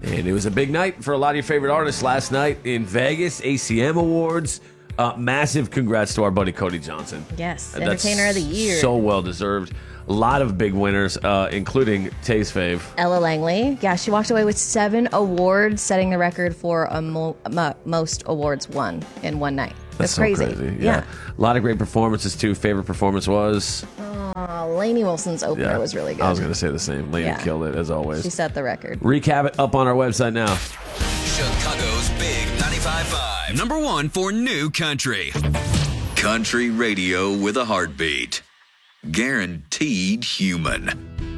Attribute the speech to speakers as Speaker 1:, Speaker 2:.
Speaker 1: And it was a big night for a lot of your favorite artists last night in Vegas. ACM Awards. Massive congrats to our buddy Cody Johnson.
Speaker 2: Yes,
Speaker 1: That's
Speaker 2: Entertainer of the Year.
Speaker 1: So well deserved. A lot of big winners, including Tay's fave.
Speaker 2: Ella Langley. Yeah, she walked away with 7 awards, setting the record for most awards won in one night. That's
Speaker 1: so crazy. Yeah. A lot of great performances, too. Favorite performance was?
Speaker 2: Lainey Wilson's opener was really good.
Speaker 1: I was going to say the same. Lainey killed it, as always.
Speaker 2: She set the record.
Speaker 1: Recap it up on our website now.
Speaker 3: Chicago's Big 95.5. Number 1 for new country. Country radio with a heartbeat. Guaranteed human.